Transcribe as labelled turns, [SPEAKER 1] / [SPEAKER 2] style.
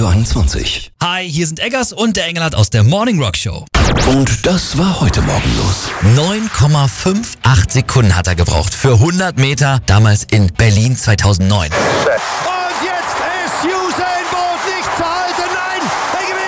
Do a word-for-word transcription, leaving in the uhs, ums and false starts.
[SPEAKER 1] Radio einundzwanzig.
[SPEAKER 2] Hi, hier sind Eggers und der Engelhardt aus der Morning Rock Show.
[SPEAKER 1] Und das war heute Morgen los.
[SPEAKER 2] neun Komma acht Sekunden hat er gebraucht für hundert Meter, damals in Berlin zweitausendneun.
[SPEAKER 3] Und jetzt ist Usain Bolt